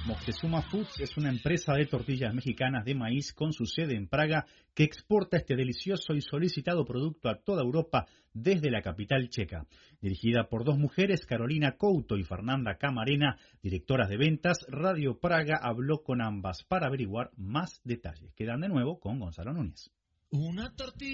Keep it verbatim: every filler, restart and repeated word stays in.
Moctezuma Foods es una empresa de tortillas mexicanas de maíz con su sede en Praga que exporta este delicioso y solicitado producto a toda Europa desde la capital checa. Dirigida por dos mujeres, Carolina Couto y Fernanda Camarena, directoras de ventas, Radio Praga habló con ambas para averiguar más detalles. Quedan de nuevo con Gonzalo Núñez. Una tortilla.